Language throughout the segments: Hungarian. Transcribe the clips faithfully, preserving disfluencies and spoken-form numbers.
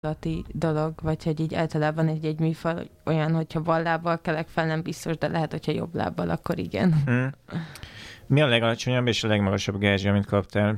gyakorlati dolog, vagy hogy így általában egy, egy műfaj olyan, hogyha bal lábbal kelek fel, nem biztos, de lehet, hogyha jobb lábbal, akkor igen. Mm. Mi a legalacsonyabb és a legmagasabb gázsi, amit kaptál?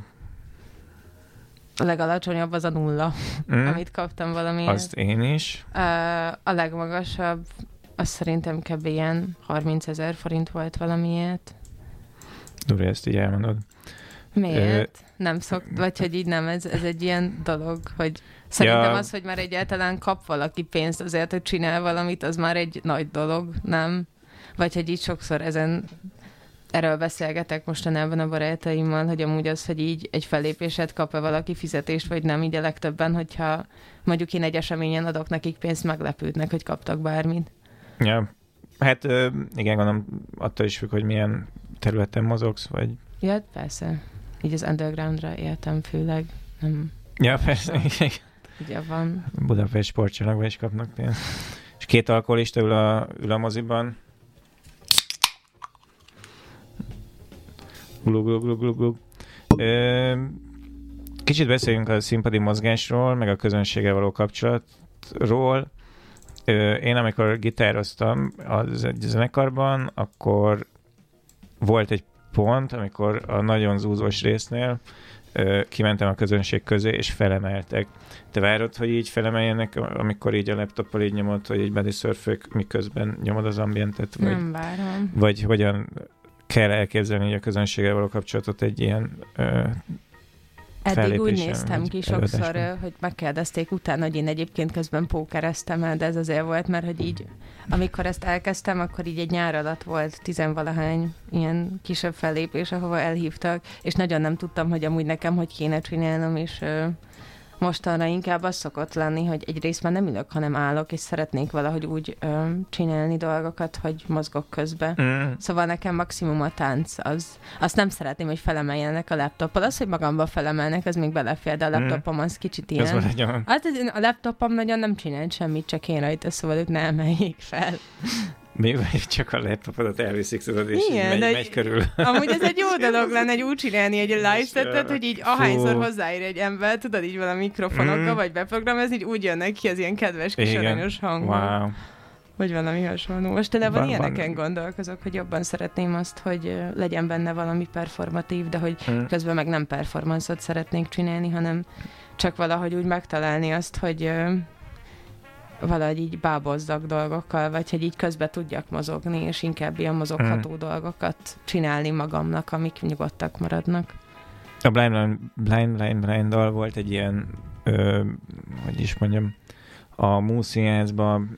A legalacsonyabb az a nulla, Mm. amit kaptam valamiért. Azt én is. A legmagasabb, az szerintem kb. Ilyen harmincezer forint volt valamiért. Duri, ezt így elmondod. Miért? Ö... Nem szokt, vagy hogy így nem, ez, ez egy ilyen dolog, hogy szerintem ja. az, hogy már egyáltalán kap valaki pénzt azért, hogy csinál valamit, az már egy nagy dolog, nem? Vagy hogy így sokszor ezen erről beszélgetek mostanában a barátaimmal, hogy amúgy az, hogy így egy fellépéset kap-e valaki fizetést, vagy nem, így a legtöbben, hogyha mondjuk én egy eseményen adok nekik pénzt, meglepődnek, hogy kaptak bármit. Ja, hát igen, gondolom attól is függ, hogy milyen területen mozogsz, vagy... Ja, persze. Így az undergroundra éltem főleg. Nem. Ja, persze. Ugye van. Budapest sportcsarnokban is kapnak pénzt. És két alkoholista ül a, ül a moziban. Glug, glug, glug, glug, glug. Ö, kicsit beszéljünk a színpadi mozgásról, meg a közönséggel való kapcsolatról. Ö, én amikor gitároztam az egy zenekarban, akkor volt egy pont, amikor a nagyon zúzós résznél ö, kimentem a közönség közé, és felemeltek. Te várod, hogy így felemeljenek, amikor így a laptoppal így nyomod, hogy így bodysurfök, miközben nyomod az ambientet? Vagy, nem várom. Vagy hogyan kell elképzelni így a közönséggel való kapcsolatot egy ilyen ö, Eddig úgy néztem ki sokszor, hogy megkérdezték utána, hogy én egyébként közben pókereztem el, de ez azért volt, mert hogy így, amikor ezt elkezdtem, akkor így egy nyár alatt volt tizenvalahány ilyen kisebb fellépés, ahova elhívtak, és nagyon nem tudtam, hogy amúgy nekem hogy kéne csinálnom, és ö, mostanra inkább az szokott lenni, hogy egyrészt már nem ülök, hanem állok, és szeretnék valahogy úgy ö, csinálni dolgokat, hogy mozgok közben. Mm. Szóval nekem maximum a tánc az. Azt nem szeretném, hogy felemeljenek a laptoppal. Az, hogy magamba felemelnek, az még belefér, de a laptopom az kicsit ilyen. Ez nagyon... Hát a laptopom nagyon nem csinált semmit, csak én rajta, szóval ők ne emeljék fel. Még csak a laptopodat elviszik, tudod, és igen, megy, de megy körül. Amúgy ez egy jó dolog lenne, egy úgy csinálni egy live setet, hogy így ahányszor hozzáír egy ember, tudod, így valami mikrofonokkal, mm. vagy beprogramozni, így úgy jönnek ki az ilyen kedves kis aranyos hangok. Wow. Vagy valami hasonló. Most tele van, van ilyeneken van. gondolkozok, hogy jobban szeretném azt, hogy legyen benne valami performatív, de hogy mm. közben meg nem performance-ot szeretnénk csinálni, hanem csak valahogy úgy megtalálni azt, hogy valahogy így bábozzak dolgokkal, vagy hogy így közben tudjak mozogni, és inkább ilyen mozogható mm. dolgokat csinálni magamnak, amik nyugodtak maradnak. A Blind Blind Blind Blind Blind-dal volt egy ilyen, ö, hogy is mondjam, a Múszínházban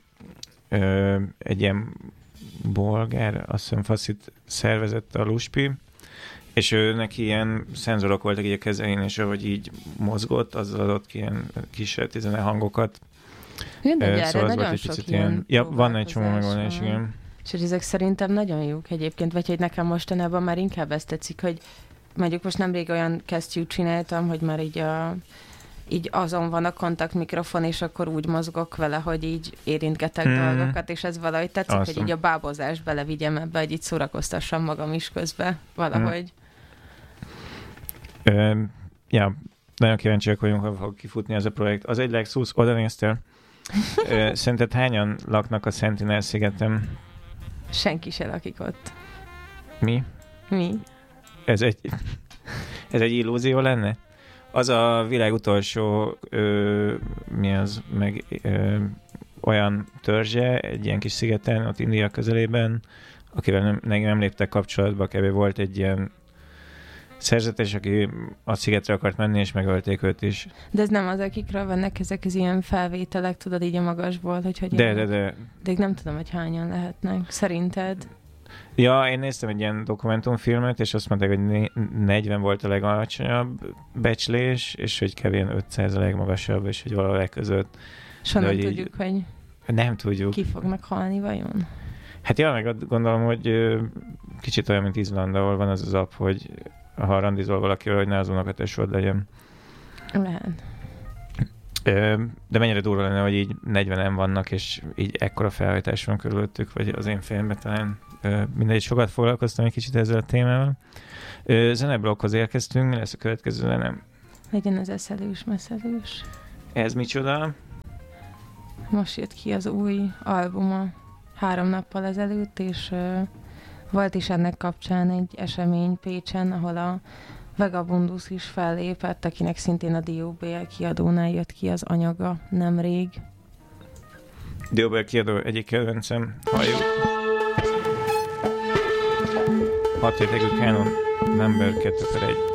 egy ilyen bolgár, azt hiszem faszit szervezett a Luspi, és ő neki ilyen szenzorok voltak így a kezein, és ahogy így mozgott, az adott ki ilyen kis tizene hangokat. Jön, de gyere, szóval nagyon egy sok picit ilyen ilyen. Ja, van egy csomó megoldás, igen. És ezek szerintem nagyon jók egyébként, vagy hogy nekem mostanában már inkább ezt tetszik, hogy mondjuk most nemrég olyan kesztyűt csináltam, hogy már így, a, így azon van a kontaktmikrofon, és akkor úgy mozgok vele, hogy így érintgetek mm. dolgokat, és ez valahogy tetszik, awesome. Hogy így a bábozást belevigyem ebbe, hogy így szórakoztassam magam is közben valahogy. Mm. Ö, ja, nagyon kíváncsiak vagyunk, ha fog kifutni ez a projekt. Az egy Lexus, oda néztél? Ö, szerinted hányan laknak a Sentinel-szigeten? Senki se lakik ott. Mi? Mi? Ez egy, ez egy illúzió lenne? Az a világ utolsó ö, mi az, meg ö, olyan törzse, egy ilyen kis szigeten, ott India közelében, akivel nem, nem léptek kapcsolatba, kb. Volt egy ilyen szerzetes, aki a szigetre akart menni, és megölték őt is. De ez nem az, akikről vannak ezek az ilyen felvételek, tudod, így a magasból, hogy hogy de, de, de. De nem tudom, hogy hányan lehetnek. Szerinted? Ja, én néztem egy ilyen dokumentumfilmet, és azt mondták, hogy negyven volt a legalacsonyabb becslés, és hogy kevén ötszáz a legmagasabb, és hogy valahol e között. És nem tudjuk, így, hogy nem tudjuk. Ki fognak halni vajon? Hát ja, meg gondolom, hogy kicsit olyan, mint Izland, ahol van az az app, hogy ha randizol valakivel, hogy ne az unokatesód legyen. Lehet. De mennyire durva lenne, hogy így negyvenen vannak, és így ekkora felhajtás van körülöttük, vagy az én fejemben talán mindegy, sokat foglalkoztam egy kicsit ezzel a témával. Zeneblokkhoz érkeztünk, mi lesz a következő zenem? Legyen az eszelős, messzelős. Ez micsoda? most jött ki az új albuma három nappal ezelőtt, és uh, volt is ennek kapcsán egy esemény Pécsen, ahol a Vagabundus is fellépett, akinek szintén a dé o bé el kiadónál jött ki az anyaga nemrég. dé o bé el kiadó egyik kedvencem, halljuk. hat rétegű Canon number kettő per egy.